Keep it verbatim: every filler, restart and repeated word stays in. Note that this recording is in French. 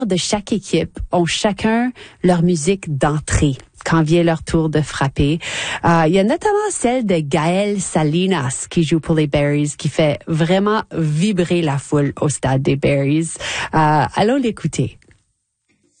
de chaque équipe ont chacun leur musique d'entrée quand vient leur tour de frapper. Euh, il y a notamment celle de Gaël Salinas qui joue pour les Berries, qui fait vraiment vibrer la foule au stade des Berries. Euh, allons l'écouter.